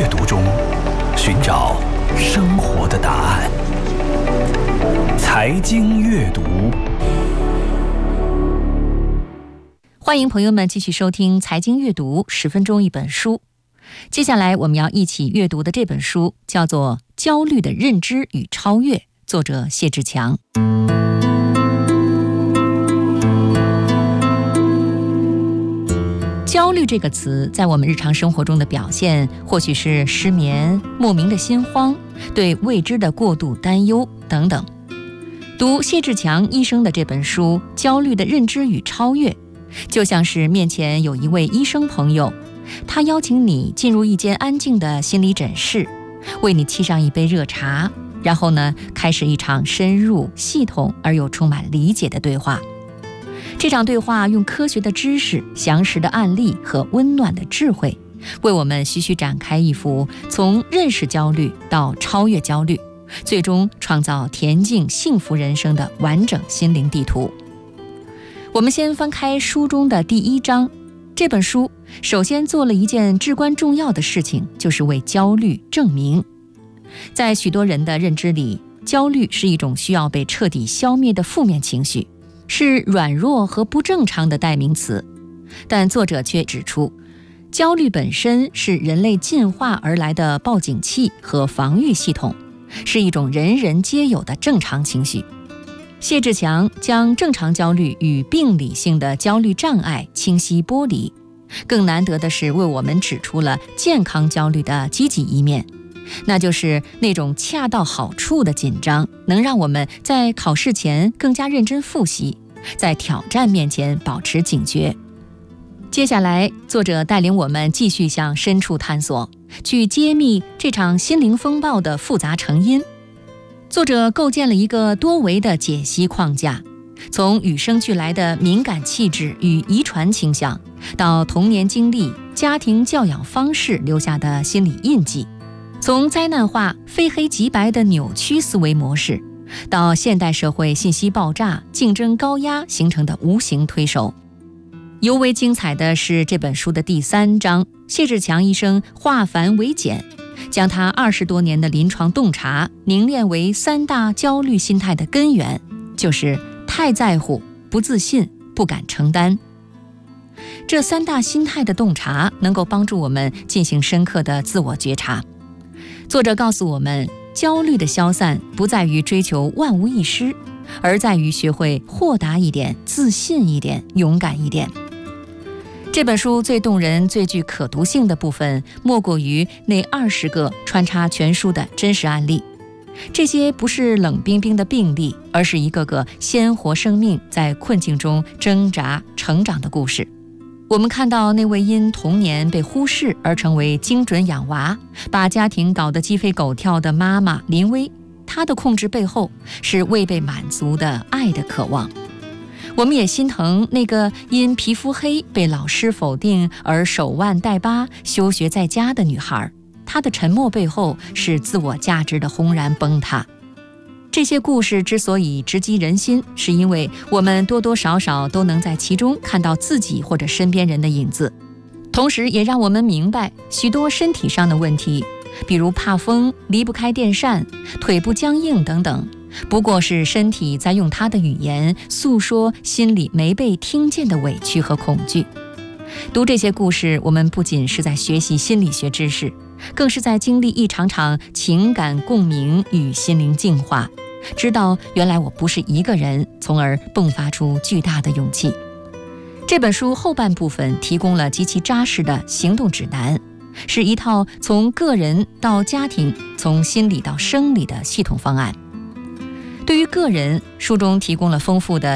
阅读中寻找生活的答案。财经阅读， 欢迎朋友们继续收听财经阅读10分钟一本书。接下来我们要一起阅读的这本书叫做《焦虑的认知与超越》，作者谢志强。焦虑这个词在我们日常生活中的表现，或许是失眠、莫名的心慌、对未知的过度担忧等等。读谢志强医生的这本书《焦虑的认知与超越》，就像是面前有一位医生朋友，他邀请你进入一间安静的心理诊室，为你沏上一杯热茶，然后呢，开始一场深入、系统而又充满理解的对话。这场对话用科学的知识、详实的案例和温暖的智慧，为我们徐徐展开一幅从认识焦虑到超越焦虑，最终创造恬静幸福人生的完整心灵地图。我们先翻开书中的第1章。这本书首先做了一件至关重要的事情，就是为焦虑证明。在许多人的认知里，焦虑是一种需要被彻底消灭的负面情绪，是软弱和不正常的代名词。但作者却指出，焦虑本身是人类进化而来的报警器和防御系统，是一种人人皆有的正常情绪。谢志强将正常焦虑与病理性的焦虑障碍清晰剥离，更难得的是为我们指出了健康焦虑的积极一面，那就是那种恰到好处的紧张，能让我们在考试前更加认真复习，在挑战面前保持警觉。接下来，作者带领我们继续向深处探索，去揭秘这场心灵风暴的复杂成因。作者构建了一个多维的解析框架，从与生俱来的敏感气质与遗传倾向，到童年经历、家庭教养方式留下的心理印记，从灾难化、非黑即白的扭曲思维模式，到现代社会信息爆炸、竞争高压形成的无形推手。尤为精彩的是这本书的第3章，谢志强医生化繁为简，将他20多年的临床洞察凝练为3大焦虑心态的根源，就是太在乎、不自信、不敢承担。这3大心态的洞察能够帮助我们进行深刻的自我觉察。作者告诉我们，焦虑的消散不在于追求万无一失，而在于学会豁达一点、自信一点、勇敢一点。这本书最动人、最具可读性的部分，莫过于那20个穿插全书的真实案例。这些不是冷冰冰的病例，而是一个个鲜活生命在困境中挣扎成长的故事。我们看到那位因童年被忽视而成为精准养娃，把家庭搞得鸡飞狗跳的妈妈林薇，她的控制背后是未被满足的爱的渴望。我们也心疼那个因皮肤黑被老师否定而手腕带疤休学在家的女孩，她的沉默背后是自我价值的轰然崩塌。这些故事之所以直击人心，是因为我们多多少少都能在其中看到自己或者身边人的影子，同时也让我们明白许多身体上的问题，比如怕风、离不开电扇、腿部僵硬等等，不过是身体在用它的语言诉说心里没被听见的委屈和恐惧。读这些故事，我们不仅是在学习心理学知识，更是在经历一场场情感共鸣与心灵净化，知道原来我不是一个人，从而迸发出巨大的勇气。这本书后半部分提供了极其扎实的行动指南，是一套从个人到家庭、从心理到生理的系统方案。对于个人，书中提供了丰富的